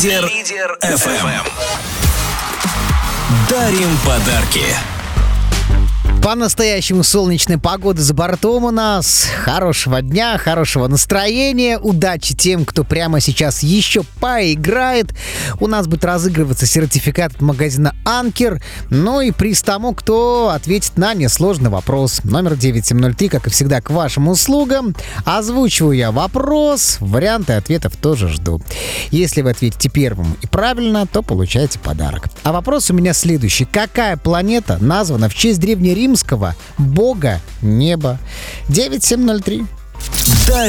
Лидер FM. Дарим подарки. По-настоящему солнечная погода за бортом у нас. Хорошего дня, хорошего настроения. Удачи тем, кто прямо сейчас еще поиграет. У нас будет разыгрываться сертификат от магазина «Анкер». Ну и приз тому, кто ответит на несложный вопрос. Номер 9703, как и всегда, к вашим услугам. Озвучиваю я вопрос. Варианты ответов тоже жду. Если вы ответите первым и правильно, то получаете подарок. А вопрос у меня следующий. Какая планета названа в честь древнеримского бога неба? 9703.